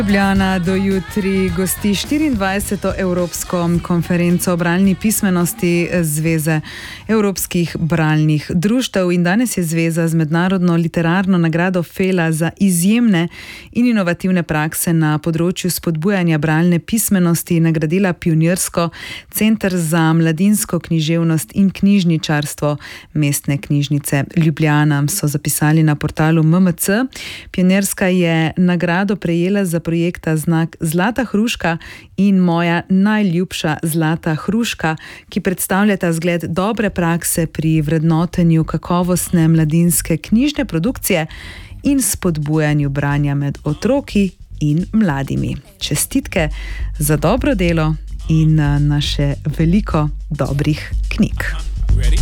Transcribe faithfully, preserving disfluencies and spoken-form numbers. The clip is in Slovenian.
Ljubljana do jutri gosti štiriindvajseto Evropsko konferenco o bralni pismenosti Zveze evropskih bralnih društev in danes je zveza z mednarodno literarno nagrado Fela za izjemne in inovativne prakse na področju spodbujanja bralne pismenosti nagradila pionirsko Center za mladinsko književnost in knjižničarstvo Mestne knjižnice Ljubljana, so zapisali na portalu M M C. Pionirska je nagrado prejela za projekta znak Zlata hruška in Moja najljubša zlata hruška, ki predstavljata zgled dobre prakse pri vrednotenju kakovostne mladinske knjižne produkcije in spodbujanju branja med otroki in mladimi. Čestitke za dobro delo in na še veliko dobrih knjig.